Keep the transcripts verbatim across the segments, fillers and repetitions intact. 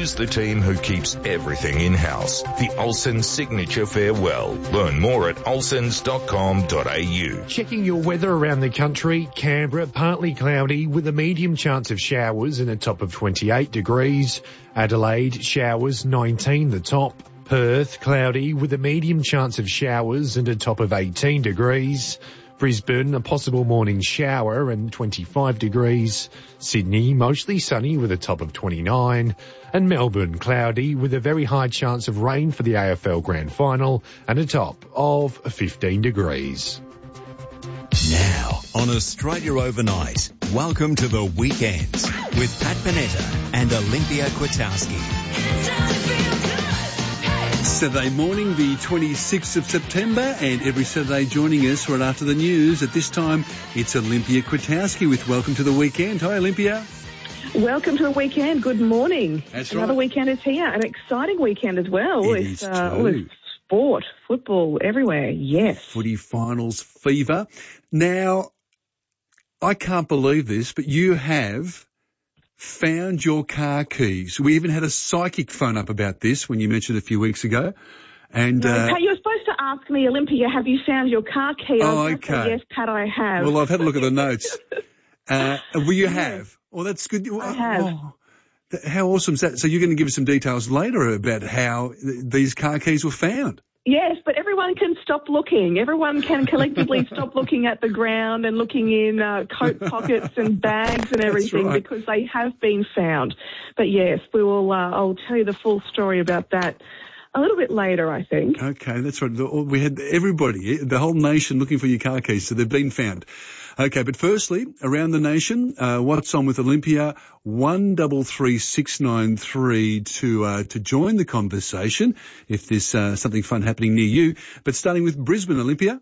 Choose the team who keeps everything in-house. The Olsen Signature Farewell. Learn more at olsens dot com dot a u. Checking your weather around the country. Canberra, partly cloudy with a medium chance of showers and a top of twenty-eight degrees. Adelaide, showers, nineteen the top. Perth, cloudy with a medium chance of showers and a top of eighteen degrees. Brisbane, a possible morning shower and twenty-five degrees. Sydney, mostly sunny with a top of twenty-nine. And Melbourne, cloudy with a very high chance of rain for the A F L Grand Final and a top of fifteen degrees. Now, on Australia Overnight, welcome to the weekends with Pat Panetta and Olympia Kwiatkowski. Saturday morning, the twenty-sixth of September, and every Saturday joining us right after the news. At this time, it's Olympia Kwiatkowski with Welcome to the Weekend. Hi, Olympia. Welcome to the weekend. Good morning. That's Another right. weekend is here. An exciting weekend as well. It with, is uh, too. all this sport, football, everywhere. Yes. Footy finals fever. Now, I can't believe this, but you have found your car keys. We even had a psychic phone up about this when you mentioned it a few weeks ago. And No, uh, Pat, you were supposed to ask me, Olympia, have you found your car key? I Oh, was going to say, okay. yes, Pat, I have. well, I've had a look at the notes. Uh, well, you have. Well, that's good. I have. Oh, th- how awesome is that? So you're going to give us some details later about how th- these car keys were found. Yes, but everyone can stop looking. Everyone can collectively stop looking at the ground and looking in uh, coat pockets and bags and everything right. because they have been found. But yes, we will. Uh, I'll tell you the full story about that a little bit later, I think. Okay, that's right. The- We had everybody, the whole nation looking for your car keys, so they've been found. Okay, but firstly, around the nation, uh, what's on with Olympia? One double three six nine three to uh, to join the conversation if there's uh, something fun happening near you. But starting with Brisbane, Olympia.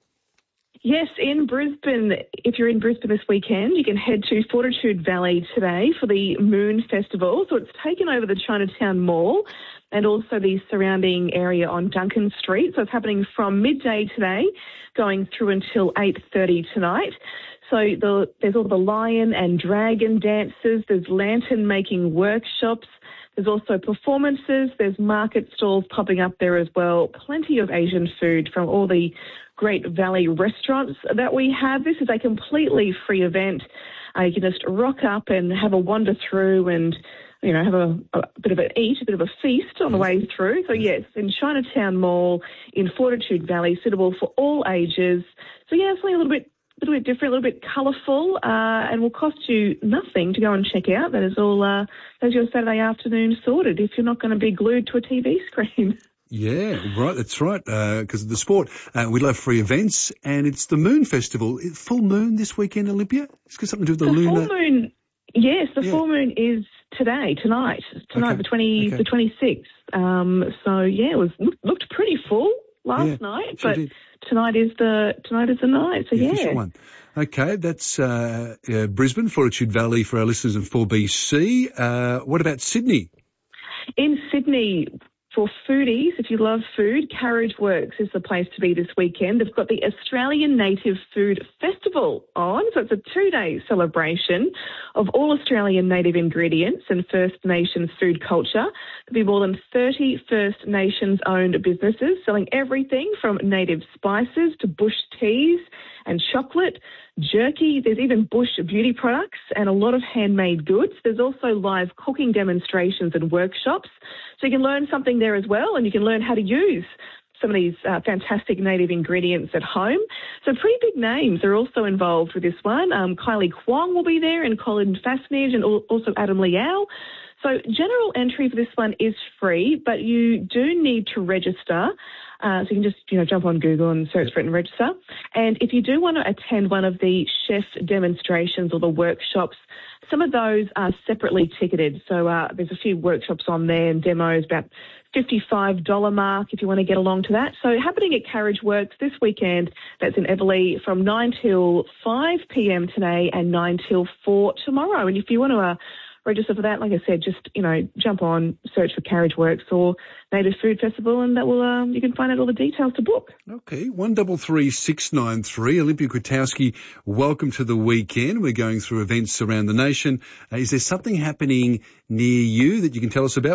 Yes, in Brisbane, if you're in Brisbane this weekend, you can head to Fortitude Valley today for the Moon Festival. So it's taken over the Chinatown Mall and also the surrounding area on Duncan Street. So it's happening from midday today, going through until eight thirty tonight. So the, there's all the lion and dragon dances, there's lantern making workshops, there's also performances, there's market stalls popping up there as well, plenty of Asian food from all the Great Valley restaurants that we have. This is a completely free event. Uh, you can just rock up and have a wander through and, you know, have a, a bit of an eat, a bit of a feast on the way through. So, yes, in Chinatown Mall in Fortitude Valley, suitable for all ages. So, yeah, something a little bit a little bit different, a little bit colourful, uh, and will cost you nothing to go and check out. That is all, uh, that's your Saturday afternoon sorted if you're not going to be glued to a T V screen. Yeah, right, that's right, because of the sport. Uh, we love free events, and it's the Moon Festival. Full moon this weekend, Olympia? It's got something to do with the, The lunar... full moon, yes, the Yeah. full moon is today, tonight, tonight, Okay, the twenty, okay. the twenty-sixth. Um, so yeah, it was looked pretty full last Yeah, night, sure but did. tonight is the tonight is the night. So The yeah, official one. Okay, that's uh, uh, Brisbane, Fortitude Valley for our listeners in four B C. Uh, what about Sydney? in Sydney. For foodies, if you love food, Carriage Works is the place to be this weekend. They've got the Australian Native Food Festival on, so it's a two-day celebration of all Australian native ingredients and First Nations food culture. There'll be more than thirty First Nations-owned businesses selling everything from native spices to bush teas and chocolate, jerky. There's even bush beauty products and a lot of handmade goods. There's also live cooking demonstrations and workshops. So you can learn something there as well, and you can learn how to use some of these uh, fantastic native ingredients at home. So pretty big names are also involved with this one. Um, Kylie Kwong will be there, and Colin Fasnage, and also Adam Liao. So general entry for this one is free, but you do need to register. Uh, so you can just, you know, jump on Google and search for it and register. And if you do want to attend one of the chef demonstrations or the workshops, some of those are separately ticketed. So uh, there's a few workshops on there and demos, about fifty-five dollars mark if you want to get along to that. So happening at Carriage Works this weekend, that's in Everleigh from nine till five p.m. today and nine till four tomorrow. And if you want to uh, register for that, like I said, just, you know, jump on, search for Carriage Works or Native Food Festival, and that will um, you can find out all the details to book. Okay, one double three six nine three. Olympia Kwiatkowski, welcome to the weekend. We're going through events around the nation. Uh, is there something happening near you that you can tell us about?